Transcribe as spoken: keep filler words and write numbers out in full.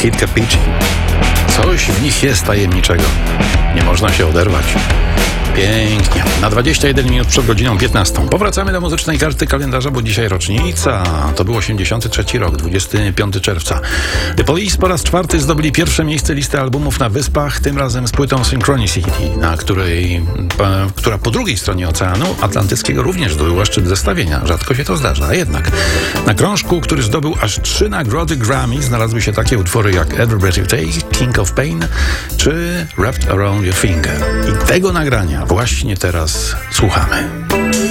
Kid Capici. Coś w nich jest tajemniczego. Nie można się oderwać. Pięknie. Na dwadzieścia jeden minut przed godziną piętnastą. Powracamy do muzycznej karty kalendarza, bo dzisiaj rocznica. To był osiemdziesiąty trzeci rok, dwudziestego piątego czerwca. The Police po raz czwarty zdobyli pierwsze miejsce listy albumów na Wyspach, tym razem z płytą Synchronicity, na której, pa, która po drugiej stronie Oceanu Atlantyckiego również zdobyła szczyt zestawienia. Rzadko się to zdarza, a jednak. Na krążku, który zdobył aż trzy nagrody Grammy, znalazły się takie utwory jak Every Breath You Take, King of Pain czy Wrapped Around Your Finger. I tego nagrania właśnie teraz słuchamy.